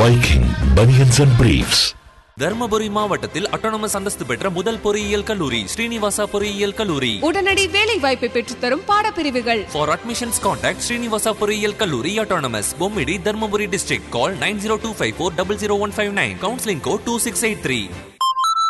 Viking Bunions and Briefs. Dharmapuri மாவட்டத்தில் autonomous அந்தஸ்து பெற்ற முதல் பொறியியல் கல்லூரி ஸ்ரீனிவாசா பொறியியல் கல்லூரி. உடனடி வேலை வாய்ப்பை பெற்றுத்தரும் பாடப்பிரிவுகள். For admissions contact ஸ்ரீனிவாசா பொறியியல் கல்லூரி autonomous Bommidi Dharmapuri district. Call 9025400159. Counseling code 2683.